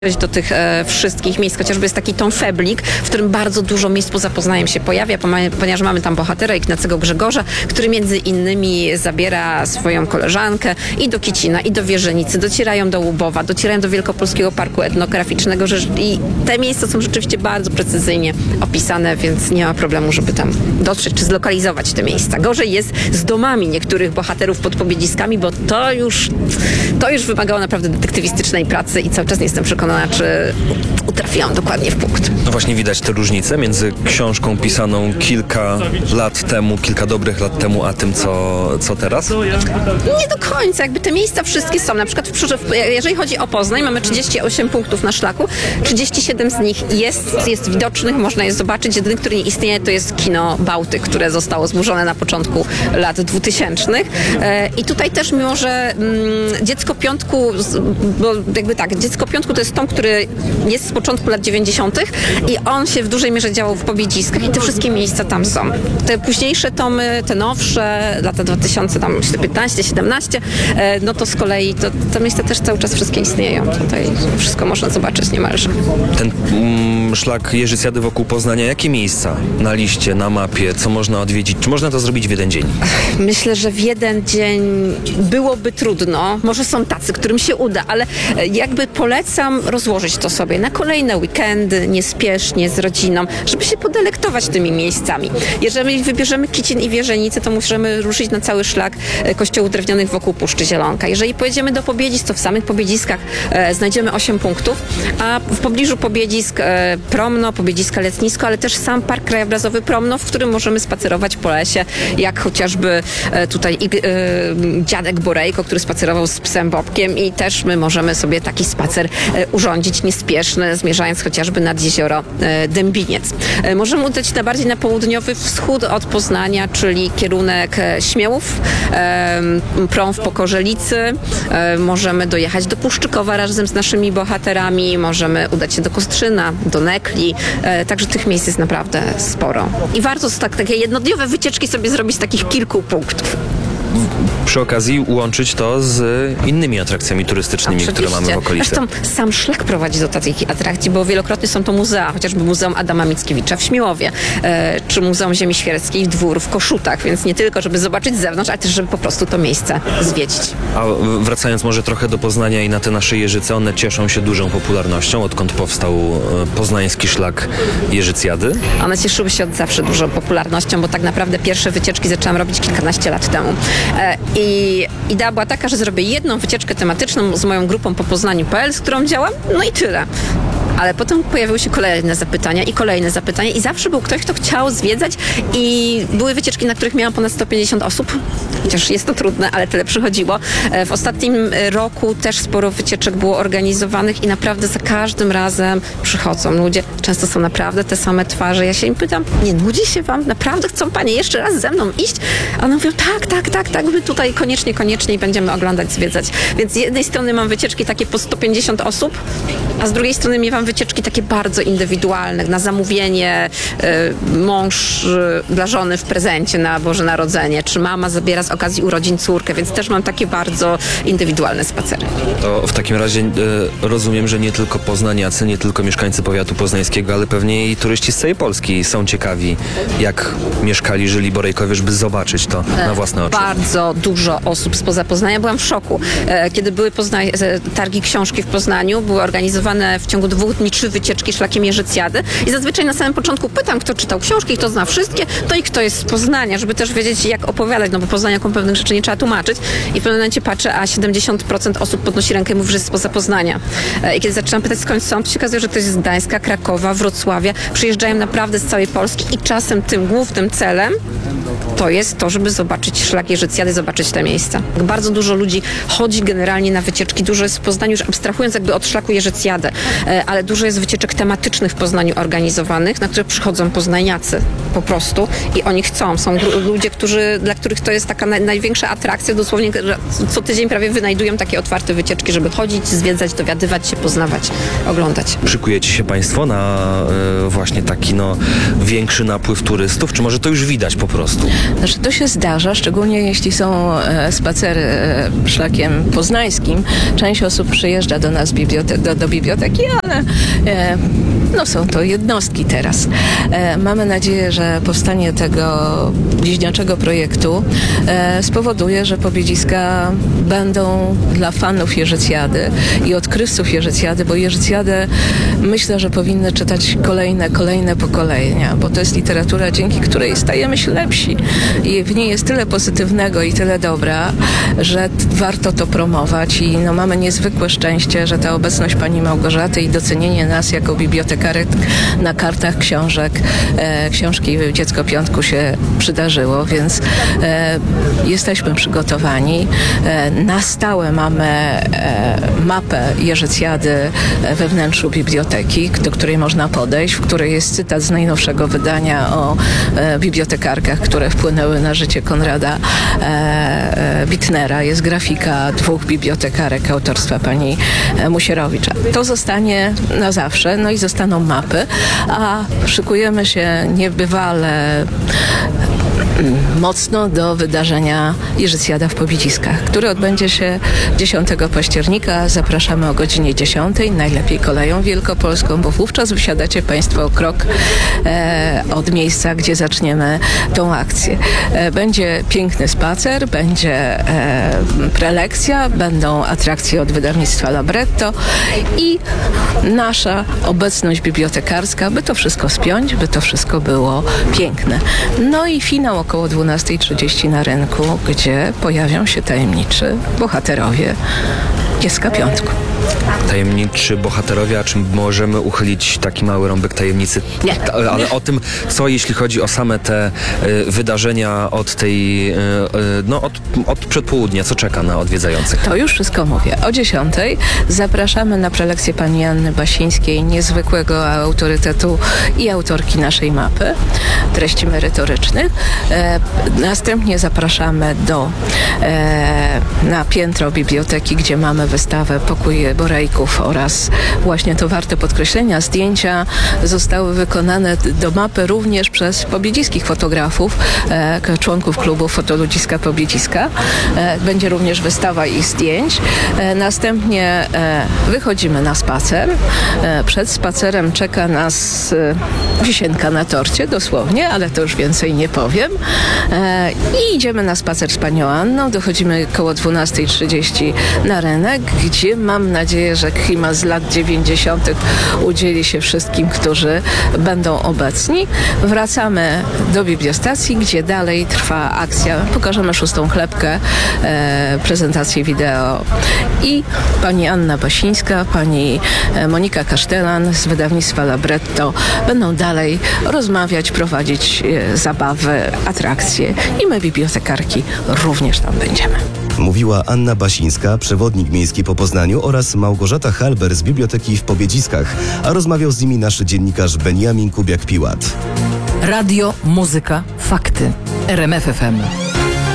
do tych wszystkich miejsc, chociażby jest taki Tom Feblik, w którym bardzo dużo miejsc poza Poznaniem się pojawia, ponieważ mamy tam bohatera Ignacego Grzegorza, który między innymi zabiera swoją koleżankę i do Kicina, i do Wierzenicy, docierają do Łubowa, docierają do Wielkopolskiego Parku Etnograficznego i te miejsca są rzeczywiście bardzo precyzyjnie opisane, więc nie ma problemu, żeby tam dotrzeć czy zlokalizować te miejsca. Gorzej jest z domami niektórych bohaterów pod Pobiedziskami, bo to już wymagało naprawdę detektywistycznej pracy i cały czas nie jestem przekonana, czy trafiłam dokładnie w punkt. No właśnie widać te różnice między książką pisaną kilka lat temu, kilka dobrych lat temu, a tym, co teraz? Nie do końca. Jakby te miejsca wszystkie są. Na przykład jeżeli chodzi o Poznań, mamy 38 punktów na szlaku. 37 z nich jest widocznych, można je zobaczyć. Jedyny, który nie istnieje, to jest kino Bałtyk, które zostało zburzone na początku lat 2000. I tutaj też, mimo że Dziecko Piątku, bo jakby tak, Dziecko Piątku to jest tom, który jest z początku lat 90. i on się w dużej mierze działał w Pobiedziskach i te wszystkie miejsca tam są. Te późniejsze tomy, te nowsze, lata 2015, 17, no to z kolei te miejsca też cały czas wszystkie istnieją. Tutaj wszystko można zobaczyć niemalże. Ten szlak Jerzycjady wokół Poznania, jakie miejsca na liście, na mapie, co można odwiedzić? Czy można to zrobić w jeden dzień? Myślę, że w jeden dzień byłoby trudno. Może są tacy, którym się uda, ale jakby polecam rozłożyć to sobie na kolejne weekendy, niespiesznie, z rodziną, żeby się podelektować tymi miejscami. Jeżeli wybierzemy Kicin i Wierzenicę, to możemy ruszyć na cały szlak kościołów drewniowych wokół Puszczy Zielonka. Jeżeli pojedziemy do Pobiedzisk, to w samych Pobiedziskach znajdziemy 8 punktów, a w pobliżu Pobiedzisk Promno, Pobiedziska Letnisko, ale też sam Park Krajobrazowy Promno, w którym możemy spacerować po lesie, jak chociażby tutaj dziadek Borejko, który spacerował z psem Bobkiem i też my możemy sobie taki spacer urządzić niespieszny, zmierzając chociażby nad jezioro Dębiniec. Możemy udać się bardziej na południowy wschód od Poznania, czyli kierunek Śmiałów, prom w Pokorzelicy. Możemy dojechać do Puszczykowa razem z naszymi bohaterami, możemy udać się do Kostrzyna, do Nekli, także tych miejsc jest naprawdę sporo. I warto takie jednodniowe wycieczki sobie zrobić z takich kilku punktów. Przy okazji łączyć to z innymi atrakcjami turystycznymi, które mamy w okolicy. Zresztą sam szlak prowadzi do takich atrakcji, bo wielokrotnie są to muzea, chociażby Muzeum Adama Mickiewicza w Śmiłowie, czy Muzeum Ziemi Świerskiej Dwór w Koszutach, więc nie tylko, żeby zobaczyć z zewnątrz, ale też, żeby po prostu to miejsce zwiedzić. A wracając może trochę do Poznania i na te nasze Jeżyce, one cieszą się dużą popularnością, odkąd powstał poznański szlak Jerzycjady? One cieszyły się od zawsze dużą popularnością, bo tak naprawdę pierwsze wycieczki zaczęłam robić kilkanaście lat temu. I idea była taka, że zrobię jedną wycieczkę tematyczną z moją grupą po Poznaniu.pl, z którą działam, no i tyle. Ale potem pojawiły się kolejne zapytania i zawsze był ktoś, kto chciał zwiedzać i były wycieczki, na których miałam ponad 150 osób, chociaż jest to trudne, ale tyle przychodziło. W ostatnim roku też sporo wycieczek było organizowanych i naprawdę za każdym razem przychodzą ludzie. Często są naprawdę te same twarze. Ja się im pytam, nie nudzi się wam? Naprawdę chcą panie jeszcze raz ze mną iść? A one mówią, tak, my tutaj koniecznie będziemy oglądać, zwiedzać. Więc z jednej strony mam wycieczki takie po 150 osób, a z drugiej strony miewam wycieczki takie bardzo indywidualne, na zamówienie, mąż dla żony w prezencie na Boże Narodzenie, czy mama zabiera z okazji urodzin córkę, więc też mam takie bardzo indywidualne spacery. To w takim razie rozumiem, że nie tylko poznaniacy, nie tylko mieszkańcy powiatu poznańskiego, ale pewnie i turyści z całej Polski są ciekawi, jak mieszkali, żyli Borejkowie, żeby zobaczyć to na własne oczy. Bardzo dużo osób spoza Poznania. Byłam w szoku. Kiedy były targi książki w Poznaniu, były organizowane w ciągu 2 dni 3 wycieczki szlakiem Jerzycjady i zazwyczaj na samym początku pytam, kto czytał książki, kto zna wszystkie, to i kto jest z Poznania, żeby też wiedzieć, jak opowiadać, no bo Poznaniakom pewnych rzeczy nie trzeba tłumaczyć. I w pewnym momencie patrzę, a 70% osób podnosi rękę i mówi, że jest spoza Poznania. I kiedy zaczynam pytać, skąd są, to się okazuje, że to jest z Gdańska, Krakowa, Wrocławia. Przyjeżdżają naprawdę z całej Polski i czasem tym głównym celem to jest to, żeby zobaczyć szlak Jerzycjady, zobaczyć te miejsca. Bardzo dużo ludzi chodzi generalnie na wycieczki, dużo jest w Poznaniu, już abstrahując jakby od szlaku Jerzycjady, ale dużo jest wycieczek tematycznych w Poznaniu organizowanych, na które przychodzą poznaniacy po prostu i oni chcą. Są ludzie, dla których to jest taka największa atrakcja, dosłownie co tydzień prawie wynajdują takie otwarte wycieczki, żeby chodzić, zwiedzać, dowiadywać się, poznawać, oglądać. Szykujecie się państwo na właśnie taki większy napływ turystów, czy może to już widać po prostu? Znaczy, to się zdarza, szczególnie jeśli są spacery szlakiem poznańskim. Część osób przyjeżdża do nas do biblioteki, ale no są to jednostki teraz. Mamy nadzieję, że powstanie tego bliźniaczego projektu spowoduje, że Pobiedziska będą dla fanów Jerzycjady i odkrywców Jerzycjady, bo Jerzycjadę myślę, że powinny czytać kolejne pokolenia, bo to jest literatura, dzięki której stajemy się lepsi i w niej jest tyle pozytywnego i tyle dobra, że warto to promować i no, mamy niezwykłe szczęście, że ta obecność pani Małgorzaty i docenienie nas jako bibliotekarek na kartach książki Dziecko Piątku się przydarzyło, więc jesteśmy przygotowani. Na stałe mamy mapę Jerzycjady we wnętrzu biblioteki, do której można podejść, w której jest cytat z najnowszego wydania o bibliotekarkach, które wpłynęły na życie Konrada Wittnera. Jest grafika 2 bibliotekarek autorstwa pani Musierowicza. To zostanie na zawsze, no i zostaną mapy, a szykujemy się niebywale mocno do wydarzenia Jerzycjada w Pobiedziskach, które odbędzie się 10 października. Zapraszamy o godzinie 10, najlepiej koleją wielkopolską, bo wówczas wysiadacie Państwo o krok od miejsca, gdzie zaczniemy tą akcję. Będzie piękny spacer, będzie prelekcja, będą atrakcje od wydawnictwa Libretto i nasza obecność bibliotekarska, by to wszystko spiąć, by to wszystko było piękne. No i finał około 12:30 na rynku, gdzie pojawią się tajemniczy bohaterowie Dziecka Piątku. Tajemniczy bohaterowie, a czy możemy uchylić taki mały rąbek tajemnicy? Nie. Ale o tym, co jeśli chodzi o same te wydarzenia od tej, od przedpołudnia, co czeka na odwiedzających? To już wszystko mówię. O 10 zapraszamy na prelekcję pani Anny Basińskiej, niezwykłego autorytetu i autorki naszej mapy, treści merytorycznych. Następnie zapraszamy na piętro biblioteki, gdzie mamy wystawę Pokój Borejków oraz właśnie to warte podkreślenia, zdjęcia zostały wykonane do mapy również przez pobiedziskich fotografów, członków klubu Fotoludziska Pobiedziska. Będzie również wystawa ich zdjęć. Następnie wychodzimy na spacer. Przed spacerem czeka nas wisienka na torcie, dosłownie, ale to już więcej nie powiem. I idziemy na spacer z panią Anną. Dochodzimy koło 12:30 na rynek, gdzie mam nadzieję, że klimat z lat 90. udzieli się wszystkim, którzy będą obecni. Wracamy do bibliostacji, gdzie dalej trwa akcja. Pokażemy 6. chlebkę, prezentację wideo i pani Anna Basińska, pani Monika Kasztelan z wydawnictwa Libretto będą dalej rozmawiać, prowadzić zabawy, atrakcje i my, bibliotekarki, również tam będziemy. Mówiła Anna Basińska, przewodnik miejski po Poznaniu, oraz Małgorzata Halber z Biblioteki w Pobiedziskach, a rozmawiał z nimi nasz dziennikarz Beniamin Kubiak-Piłat. Radio, muzyka, fakty. RMF FM.